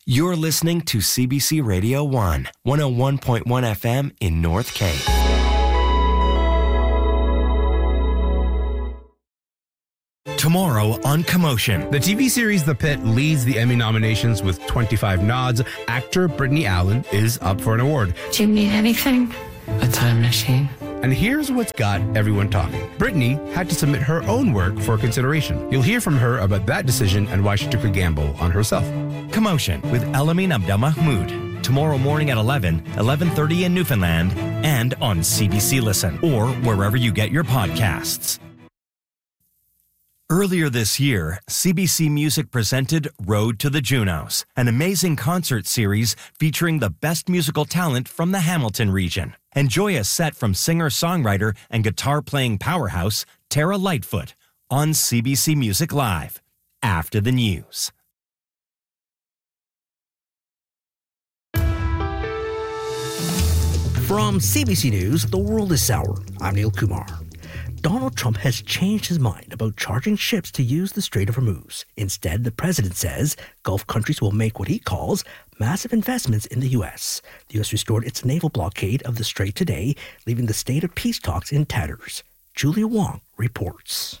You're listening to CBC Radio 1, 101.1 FM in North Cape. Tomorrow on Commotion. The TV series The Pit leads the Emmy nominations with 25 nods. Actor Brittany Allen is up for an award. Do you need anything? A time machine? And here's what's got everyone talking. Brittany had to submit her own work for consideration. You'll hear from her about that decision and why she took a gamble on herself. Commotion with Elamin Abdelmahmoud. Tomorrow morning at 11:30 in Newfoundland, and on CBC Listen, or wherever you get your podcasts. Earlier this year, CBC Music presented Road to the Junos, an amazing concert series featuring the best musical talent from the Hamilton region. Enjoy a set from singer-songwriter and guitar-playing powerhouse Tara Lightfoot on CBC Music Live, after the news. From CBC News, The World is Sour. I'm Neil Kumar. Donald Trump has changed his mind about charging ships to use the Strait of Hormuz. Instead, the president says Gulf countries will make what he calls massive investments in the U.S. The U.S. restored its naval blockade of the Strait today, leaving the state of peace talks in tatters. Julia Wong reports.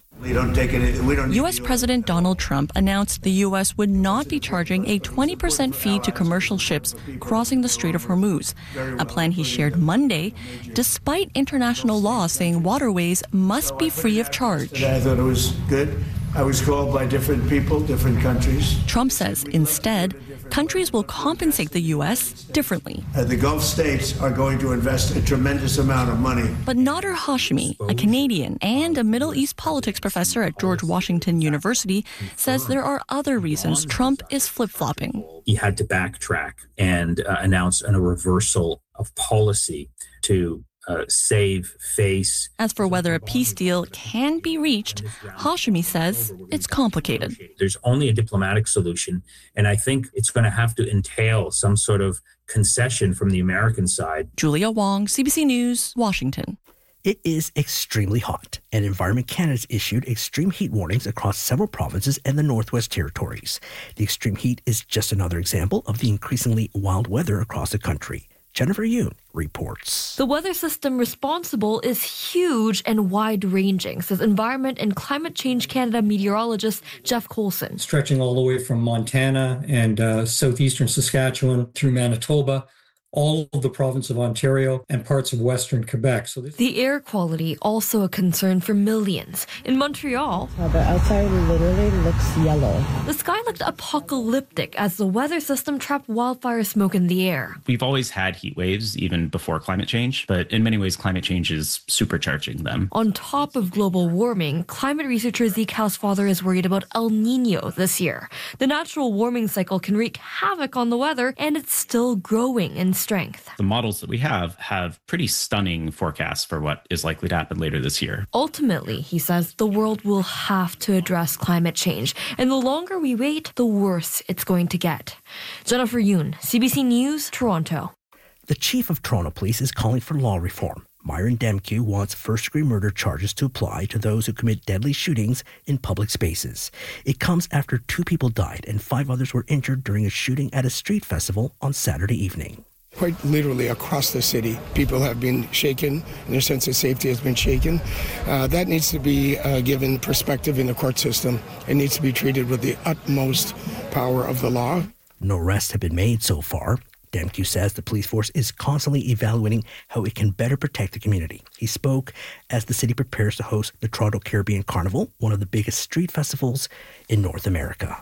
U.S. President Donald Trump announced the U.S. would not be charging a 20% fee to commercial ships crossing the Strait of Hormuz, a plan he shared Monday, despite international law saying waterways must be free of charge. I thought it was good. I was called by different people, different countries. Trump says instead, countries will compensate the U.S. differently. The Gulf states are going to invest a tremendous amount of money. But Nader Hashemi, a Canadian and a Middle East politics professor at George Washington University, says there are other reasons Trump is flip-flopping. He had to backtrack and announce a reversal of policy to save face. As for whether a peace deal can be reached, Hashemi says it's complicated. There's only a diplomatic solution, and I think it's going to have to entail some sort of concession from the American side. Julia Wong, CBC News, Washington. It is extremely hot, and Environment Canada has issued extreme heat warnings across several provinces and the Northwest Territories. The extreme heat is just another example of the increasingly wild weather across the country. Jennifer Yoon reports. The weather system responsible is huge and wide-ranging, says Environment and Climate Change Canada meteorologist Jeff Coulson. Stretching all the way from Montana and southeastern Saskatchewan through Manitoba, all of the province of Ontario and parts of western Quebec. The air quality also a concern for millions. In Montreal, the outside literally looks yellow. The sky looked apocalyptic as the weather system trapped wildfire smoke in the air. We've always had heat waves, even before climate change, but in many ways, climate change is supercharging them. On top of global warming, climate researcher Zeke Housefather is worried about El Nino this year. The natural warming cycle can wreak havoc on the weather, and it's still growing in strength. The models that we have pretty stunning forecasts for what is likely to happen later this year. Ultimately, he says, the world will have to address climate change, and the longer we wait, the worse it's going to get. Jennifer Yoon, CBC News, Toronto. The chief of Toronto Police is calling for law reform. Myron Demkiw wants first-degree murder charges to apply to those who commit deadly shootings in public spaces. It comes after 2 people died and 5 others were injured during a shooting at a street festival on Saturday evening. Quite literally across the city, people have been shaken, and their sense of safety has been shaken. That needs to be given perspective in the court system. It needs to be treated with the utmost power of the law. No arrests have been made so far. Demkiw says the police force is constantly evaluating how it can better protect the community. He spoke as the city prepares to host the Toronto Caribbean Carnival, one of the biggest street festivals in North America.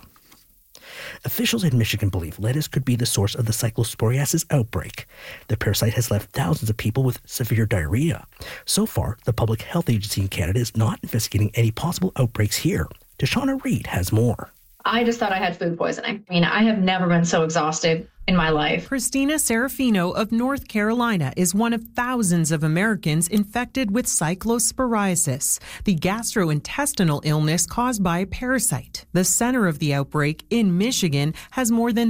Officials in Michigan believe lettuce could be the source of the cyclosporiasis outbreak. The parasite has left thousands of people with severe diarrhea. So far, the Public Health Agency in Canada is not investigating any possible outbreaks here. Tashana Reed has more. I just thought I had food poisoning. I mean, I have never been so exhausted in my life. Christina Serafino of North Carolina is one of thousands of Americans infected with cyclosporiasis, the gastrointestinal illness caused by a parasite. The center of the outbreak in Michigan has more than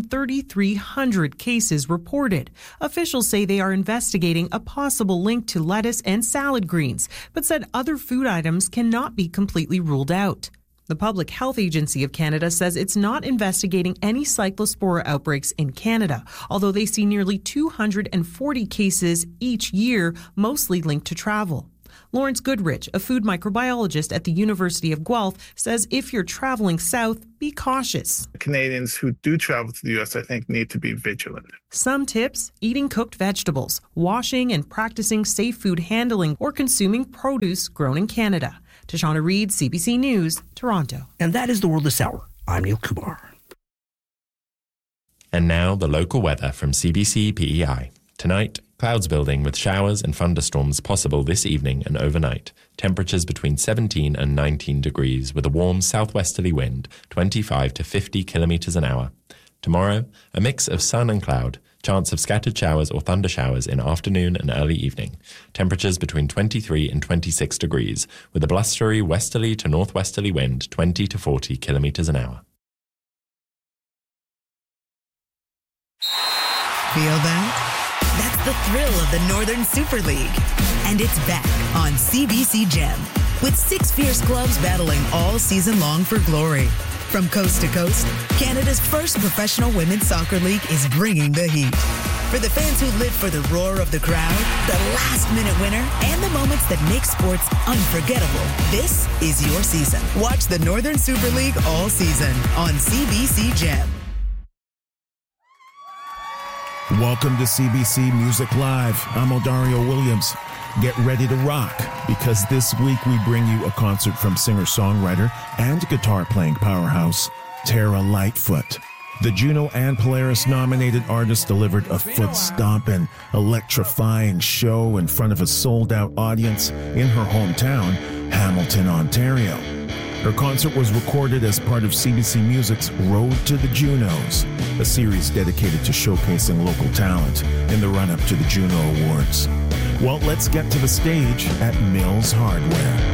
3,300 cases reported. Officials say they are investigating a possible link to lettuce and salad greens, but said other food items cannot be completely ruled out. The Public Health Agency of Canada says it's not investigating any cyclospora outbreaks in Canada, although they see nearly 240 cases each year, mostly linked to travel. Lawrence Goodrich, a food microbiologist at the University of Guelph, says if you're traveling south, be cautious. Canadians who do travel to the U.S., I think, need to be vigilant. Some tips: eating cooked vegetables, washing and practicing safe food handling, or consuming produce grown in Canada. Tashana Reid, CBC News, Toronto. And that is the World this hour. I'm Neil Kumar. And now the local weather from CBC PEI. Tonight, clouds building with showers and thunderstorms possible this evening and overnight. Temperatures between 17 and 19 degrees with a warm southwesterly wind, 25 to 50 kilometers an hour. Tomorrow, a mix of sun and cloud. Chance of scattered showers or thunder showers in afternoon and early evening. Temperatures between 23 and 26 degrees with a blustery westerly to northwesterly wind, 20 to 40 kilometers an hour. Feel that? That's the thrill of the Northern Super League. And it's back on CBC Gem, with 6 fierce clubs battling all season long for glory. From coast to coast, Canada's first professional women's soccer league is bringing the heat. For the fans who live for the roar of the crowd, the last-minute winner, and the moments that make sports unforgettable, this is your season. Watch the Northern Super League all season on CBC Gem. Welcome to CBC Music Live. I'm Odario Williams. Get ready to rock, because this week we bring you a concert from singer-songwriter and guitar-playing powerhouse Tara Lightfoot. The Juno and Polaris nominated artist delivered a foot-stomping, electrifying show in front of a sold-out audience in her hometown, Hamilton, Ontario. Her concert was recorded as part of CBC Music's Road to the Junos, a series dedicated to showcasing local talent in the run-up to the Juno Awards. Well, let's get to the stage at Mills Hardware.